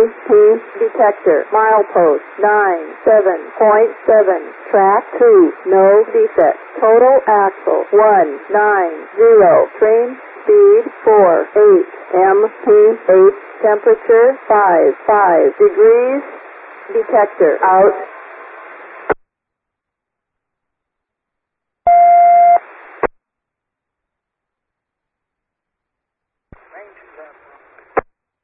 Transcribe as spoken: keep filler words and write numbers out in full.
P detector. Milepost nine seven point seven. Track two. No defect. Total axle one nine zero. Train speed four eight. M P eight. Temperature five five degrees. Detector out.